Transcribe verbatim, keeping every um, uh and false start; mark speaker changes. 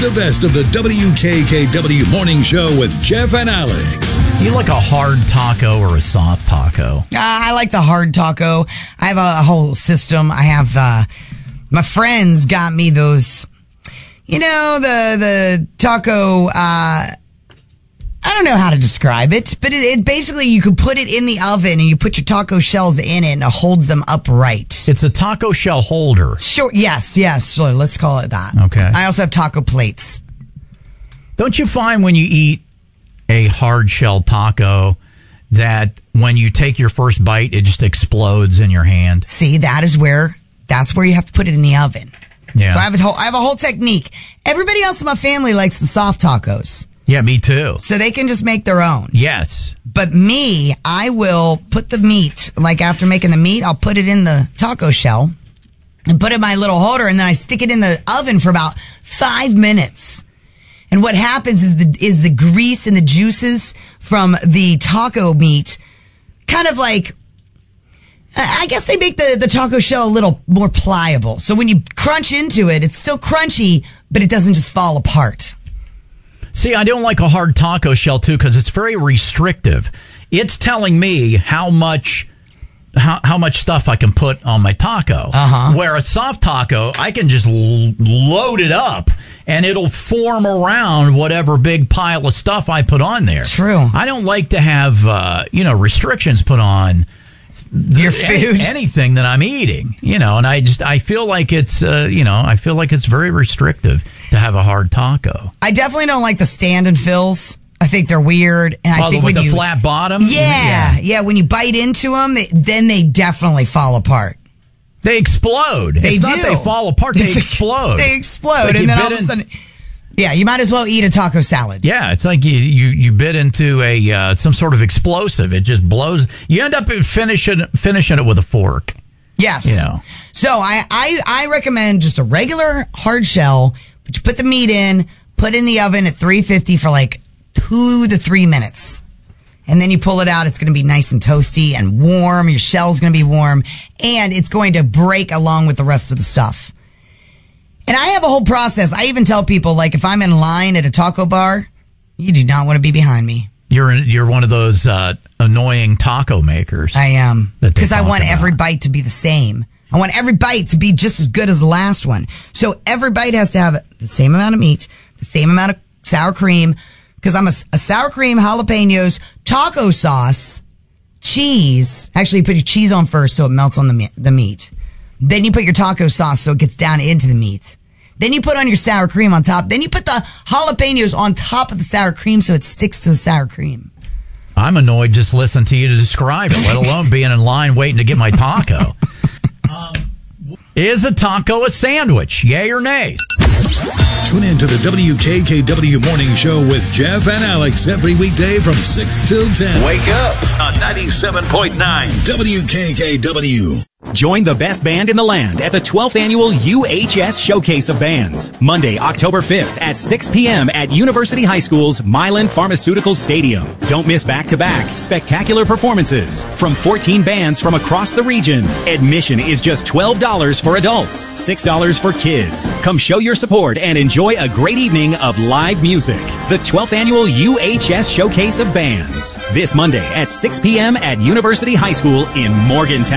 Speaker 1: the best of the W K K W Morning Show with Jeff and Alex.
Speaker 2: You like a hard taco or a soft taco?
Speaker 3: Uh, I like the hard taco. I have a, a whole system. I have, uh, my friends got me those, you know, the, the taco, uh, I don't know how to describe it, but it, it basically, you could put it in the oven and you put your taco shells in it and it holds them upright.
Speaker 2: It's a taco shell holder.
Speaker 3: Sure. Yes. Yes. Sure. Let's call it that.
Speaker 2: Okay.
Speaker 3: I also have taco plates.
Speaker 2: Don't you find when you eat a hard shell taco that when you take your first bite, it just explodes in your hand?
Speaker 3: See, that is where, that's where you have to put it in the oven.
Speaker 2: Yeah.
Speaker 3: So I have a whole, I have a whole technique. Everybody else in my family likes the soft tacos.
Speaker 2: Yeah, me too.
Speaker 3: So they can just make their own.
Speaker 2: Yes.
Speaker 3: But me, I will put the meat, like after making the meat, I'll put it in the taco shell and put it in my little holder, and then I stick it in the oven for about five minutes. And what happens is the is the grease and the juices from the taco meat kind of like, I guess they make the, the taco shell a little more pliable. So when you crunch into it, it's still crunchy, but it doesn't just fall apart.
Speaker 2: See, I don't like a hard taco shell, too, because it's very restrictive. It's telling me how much how, how much stuff I can put on my taco.
Speaker 3: Uh-huh.
Speaker 2: Where a soft taco, I can just l- load it up, and it'll form around whatever big pile of stuff I put on there.
Speaker 3: True.
Speaker 2: I don't like to have, uh, you know, restrictions put on
Speaker 3: your food,
Speaker 2: any, anything that I'm eating, you know, and I just, I feel like it's, uh, you know, I feel like it's very restrictive to have a hard taco.
Speaker 3: I definitely don't like the stand and fills. I think they're weird. And I
Speaker 2: oh,
Speaker 3: think
Speaker 2: with
Speaker 3: when
Speaker 2: the
Speaker 3: you,
Speaker 2: flat bottom?
Speaker 3: Yeah, yeah. Yeah. When you bite into them, they, then they definitely fall apart.
Speaker 2: They explode.
Speaker 3: They
Speaker 2: it's
Speaker 3: do.
Speaker 2: Not they fall apart. They explode.
Speaker 3: They explode.
Speaker 2: Like
Speaker 3: and then all
Speaker 2: in,
Speaker 3: of a sudden, yeah, you might as well eat a taco salad.
Speaker 2: Yeah, it's like you you, you bit into a uh, some sort of explosive. It just blows. You end up finishing finishing it with a fork.
Speaker 3: Yes.
Speaker 2: You know.
Speaker 3: So I, I, I recommend just a regular hard shell, but you put the meat in, put it in the oven at three fifty for like two to three minutes. And then you pull it out. It's going to be nice and toasty and warm. Your shell's going to be warm. And it's going to break along with the rest of the stuff. And I have a whole process. I even tell people, like, if I'm in line at a taco bar, you do not want to be behind me.
Speaker 2: You're you're one of those uh, annoying taco makers.
Speaker 3: I am. Because I want
Speaker 2: about.
Speaker 3: every bite to be the same. I want every bite to be just as good as the last one. So every bite has to have the same amount of meat, the same amount of sour cream, because I'm a, a sour cream, jalapenos, taco sauce, cheese. Actually, you put your cheese on first so it melts on the me- the meat. Then you put your taco sauce so it gets down into the meat. Then you put on your sour cream on top. Then you put the jalapenos on top of the sour cream so it sticks to the sour cream.
Speaker 2: I'm annoyed just listening to you to describe it, let alone being in line waiting to get my taco. um, is a taco a sandwich? Yay or nay?
Speaker 1: Tune in to the W K K W Morning Show with Jeff and Alex every weekday from six till ten. Wake up on ninety-seven point nine W K K W.
Speaker 4: Join the best band in the land at the twelfth Annual U H S Showcase of Bands, Monday, October fifth at six p.m. at University High School's Milan Pharmaceutical Stadium. Don't miss back-to-back spectacular performances from fourteen bands from across the region. Admission is just twelve dollars for adults, six dollars for kids. Come show your support and enjoy a great evening of live music. The twelfth Annual U H S Showcase of Bands, this Monday at six p.m. at University High School in Morgantown.